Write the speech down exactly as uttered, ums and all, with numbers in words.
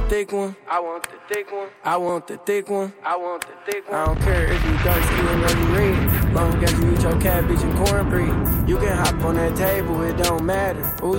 thick one. I want the thick one. I want the thick one. I want the thick one. I don't care if you dark skin or you red. Long as you eat your cabbage and cornbread. You can hop on that table, it don't matter. Ooh,